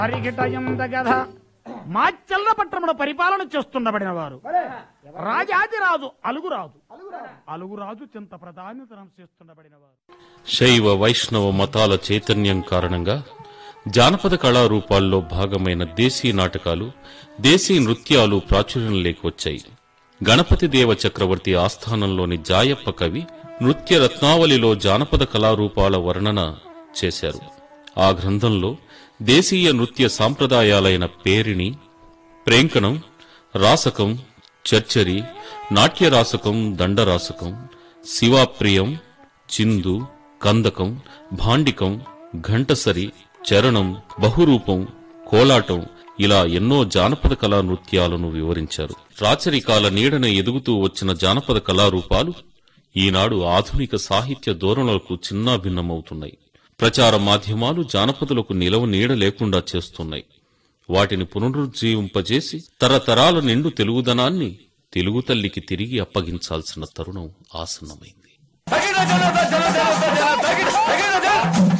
మాచల్ల పట్టణమును పరిపాలన చేస్తుండబడిన వారు రాజాదిరాజు అలుగురాజు చింత ప్రధానితనం చేస్తుండబడిన వారు. శైవ వైష్ణవ మతాల చైతన్యం కారణంగా జానపద కళారూపాల్లో భాగమైన దేశీ నాటకాలు, దేశీ నృత్యాలు ప్రాచుర్యంలోకి వచ్చాయి. గణపతి దేవ చక్రవర్తి ఆస్థానంలోని జాయప్ప కవి నృత్య రత్నావళిలో జానపద కళారూపాల వర్ణన చేశారు. ఆ గ్రంథంలో దేశీయ నృత్య సాంప్రదాయాలైన పేరిణి, ప్రేంకణం, రాసకం, చర్చరి, నాట్యరాసకం, దండరాసకం, శివాప్రియం, చిందు, కందకం, భాండికం, ఘంటసరి, చరణం, బహురూపం, కోలాటం ఇలా ఎన్నో జానపద కళా నృత్యాలను వివరించారు. రాచరికాల నీడన ఎదుగుతూ వచ్చిన జానపద కళారూపాలు ఈనాడు ఆధునిక సాహిత్య ధోరణులకు చిన్నాభిన్నమవుతున్నాయి. ప్రచార మాధ్యమాలు జానపదులకు నిలవ నీడ లేకుండా చేస్తున్నాయి. వాటిని పునరుజ్జీవింపజేసి తరతరాల నిండు తెలుగుదనాన్ని తెలుగు తల్లికి తిరిగి అప్పగించాల్సిన తరుణం ఆసన్నమైంది.